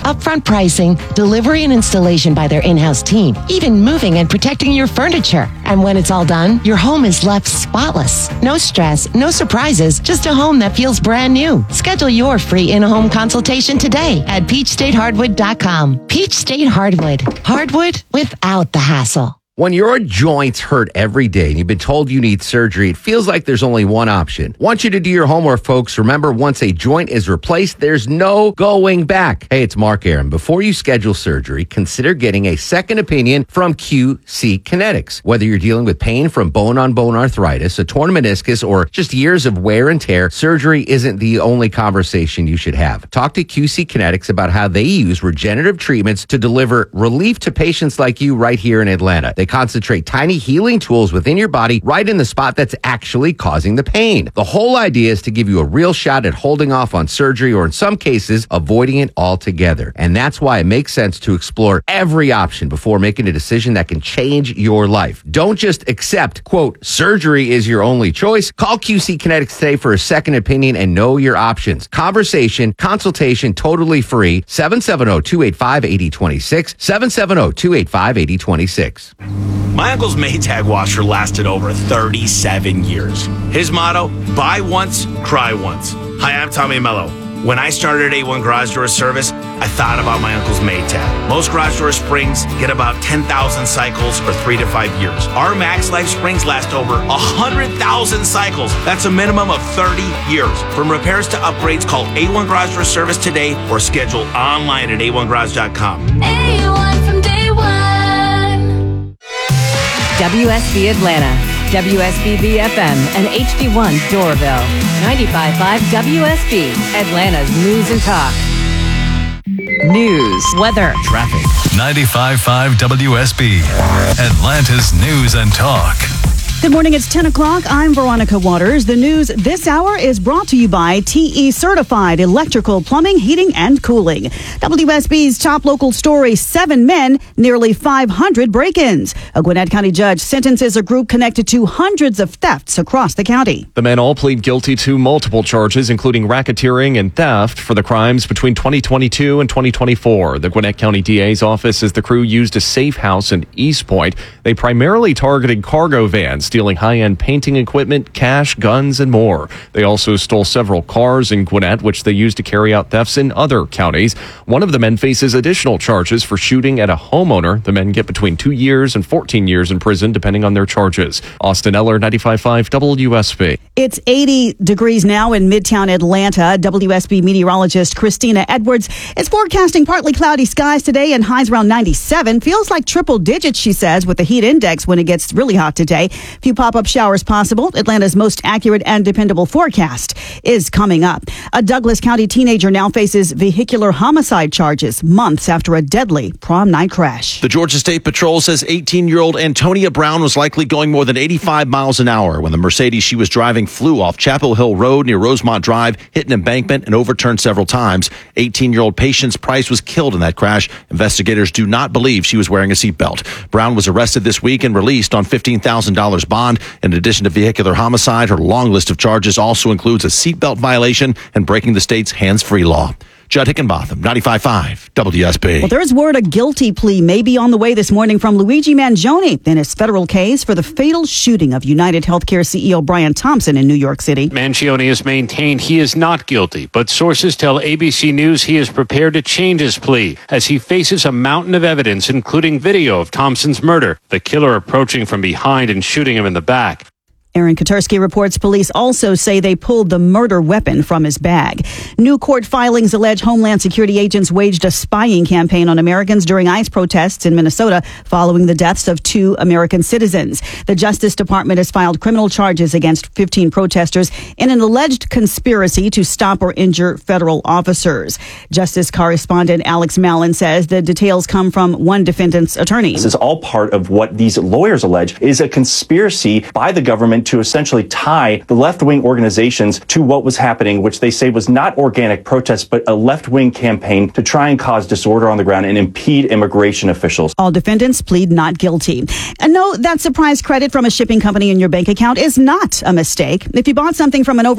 upfront pricing, delivery and installation by their in-house team, even moving and protecting your furniture. And when it's all done, your home is left spotless. No stress, no surprises, just a home that feels brand new. Schedule your free in-home consultation today at peachstatehardwood.com. Peach State Hardwood. Hardwood without the hassle. When your joints hurt every day and you've been told you need surgery, it feels like there's only one option. Want you to do your homework, folks. Remember, once a joint is replaced, there's no going back. Hey, it's Mark Aaron. Before you schedule surgery, consider getting a second opinion from QC Kinetics. Whether you're dealing with pain from bone-on-bone arthritis, a torn meniscus, or just years of wear and tear, surgery isn't the only conversation you should have. Talk to QC Kinetics about how they use regenerative treatments to deliver relief to patients like you right here in Atlanta. They concentrate tiny healing tools within your body right in the spot that's actually causing the pain. The whole idea is to give you a real shot at holding off on surgery or in some cases, avoiding it altogether. And that's why it makes sense to explore every option before making a decision that can change your life. Don't just accept, quote, surgery is your only choice. Call QC Kinetics today for a second opinion and know your options. Conversation, consultation, totally free. 770-285-8026. 770-285-8026. My uncle's Maytag washer lasted over 37 years. His motto, buy once, cry once. Hi, I'm Tommy Mello. When I started A1 Garage Door Service, I thought about my uncle's Maytag. Most garage door springs get about 10,000 cycles for 3 to 5 years. Our Max Life springs last over 100,000 cycles. That's a minimum of 30 years. From repairs to upgrades, call A1 Garage Door Service today or schedule online at a1garage.com. A1 from day one. WSB Atlanta, WSBB FM, and HD1 Doraville. 95.5 WSB, Atlanta's news and talk. News, weather, traffic. 95.5 WSB, Atlanta's news and talk. Good morning, it's 10 o'clock. I'm Veronica Waters. The news this hour is brought to you by TE Certified Electrical, Plumbing, Heating, and Cooling. WSB's top local story, 7 men, nearly 500 break-ins. A Gwinnett County judge sentences a group connected to hundreds of thefts across the county. The men all plead guilty to multiple charges, including racketeering and theft for the crimes between 2022 and 2024. The Gwinnett County DA's office says the crew used a safe house in East Point. They primarily targeted cargo vans, stealing high-end painting equipment, cash, guns, and more. They also stole several cars in Gwinnett, which they used to carry out thefts in other counties. One of the men faces additional charges for shooting at a homeowner. The men get between 2 years and 14 years in prison, depending on their charges. Austin Eller, 95.5 WSB. It's 80 degrees now in Midtown Atlanta. WSB meteorologist Christina Edwards is forecasting partly cloudy skies today and highs around 97. Feels like triple digits, she says, with the heat index when it gets really hot today. Few pop-up showers possible. Atlanta's most accurate and dependable forecast is coming up. A Douglas County teenager now faces vehicular homicide charges months after a deadly prom night crash. The Georgia State Patrol says 18-year-old Antonia Brown was likely going more than 85 miles an hour when the Mercedes she was driving flew off Chapel Hill Road near Rosemont Drive, hit an embankment, and overturned several times. 18-year-old Patience Price was killed in that crash. Investigators do not believe she was wearing a seatbelt. Brown was arrested this week and released on $15,000 bond. In addition to vehicular homicide, her long list of charges also includes a seatbelt violation and breaking the state's hands-free law. Judd Hickenbotham, 95.5 WSB. Well, there's word a guilty plea may be on the way this morning from Luigi Mangione in his federal case for the fatal shooting of United Healthcare CEO Brian Thompson in New York City. Mangione has maintained he is not guilty, but sources tell ABC News he is prepared to change his plea as he faces a mountain of evidence, including video of Thompson's murder, the killer approaching from behind and shooting him in the back. Aaron Koturski reports police also say they pulled the murder weapon from his bag. New court filings allege Homeland Security agents waged a spying campaign on Americans during ICE protests in Minnesota following the deaths of 2 American citizens. The Justice Department has filed criminal charges against 15 protesters in an alleged conspiracy to stop or injure federal officers. Justice correspondent Alex Mallon says the details come from one defendant's attorney. This is all part of what these lawyers allege is a conspiracy by the government to essentially tie the left-wing organizations to what was happening, which they say was not organic protests, but a left-wing campaign to try and cause disorder on the ground and impede immigration officials. All defendants plead not guilty. And no, that surprise credit from a shipping company in your bank account is not a mistake. If you bought something from an